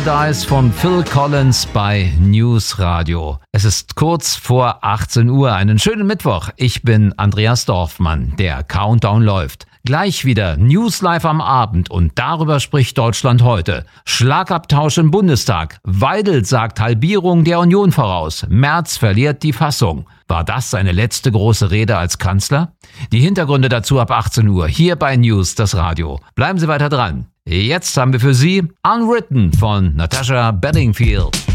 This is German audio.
Paradise von Phil Collins bei News Radio. Es ist kurz vor 18 Uhr. Einen schönen Mittwoch. Ich bin Andreas Dorfmann. Der Countdown läuft. Gleich wieder News live am Abend und darüber spricht Deutschland heute. Schlagabtausch im Bundestag. Weidel sagt Halbierung der Union voraus. Merz verliert die Fassung. War das seine letzte große Rede als Kanzler? Die Hintergründe dazu ab 18 Uhr hier bei News, das Radio. Bleiben Sie weiter dran. Jetzt haben wir für Sie Unwritten von Natasha Bedingfield.